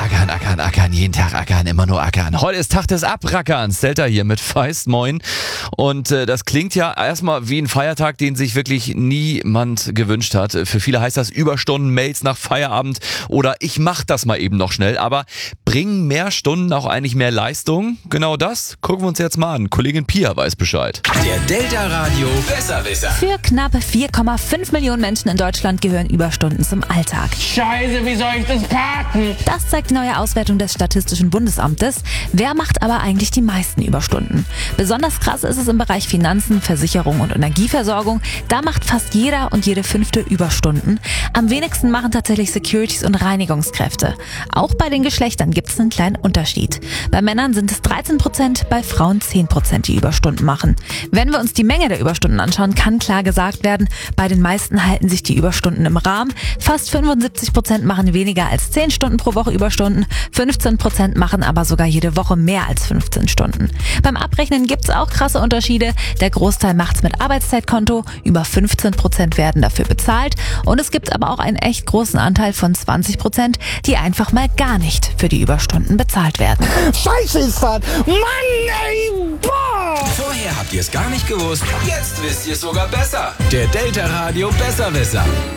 Ackern, jeden Tag ackern, immer nur ackern. Heute ist Tag des Abrackerns. Delta hier mit Feist, moin. Und das klingt ja erstmal wie ein Feiertag, den sich wirklich niemand gewünscht hat. Für viele heißt das Überstunden, Mails nach Feierabend oder ich mach das mal eben noch schnell. Aber bringen mehr Stunden auch eigentlich mehr Leistung? Genau das gucken wir uns jetzt mal an. Kollegin Pia weiß Bescheid. Der Delta Radio Besserwisser. Für knapp 4,5 Millionen Menschen in Deutschland gehören Überstunden zum Alltag. Scheiße, wie soll ich das parken? Das zeigt die neue Auswertung des Statistischen Bundesamtes. Wer macht aber eigentlich die meisten Überstunden? Besonders krass ist es im Bereich Finanzen, Versicherung und Energieversorgung. Da macht fast jeder und jede 5. Überstunden. Am wenigsten machen tatsächlich Securities und Reinigungskräfte. Auch bei den Geschlechtern gibt es einen kleinen Unterschied. Bei Männern sind es 13%, bei Frauen 10%, die Überstunden machen. Wenn wir uns die Menge der Überstunden anschauen, kann klar gesagt werden, bei den meisten halten sich die Überstunden im Rahmen. Fast 75% machen weniger als 10 Stunden pro Woche Überstunden, 15% machen aber sogar jede Woche mehr als 15 Stunden. Beim Abrechnen gibt's auch krasse Unterschiede. Der Großteil macht's mit Arbeitszeitkonto, über 15% werden dafür bezahlt und es gibt aber auch einen echt großen Anteil von 20%, die einfach mal gar nicht für die Überstunden bezahlt werden. Scheiße ist das! Mann, ey! Boah! Vorher habt ihr es gar nicht gewusst. Jetzt wisst ihr es sogar besser. Der Delta Radio Besserwisser.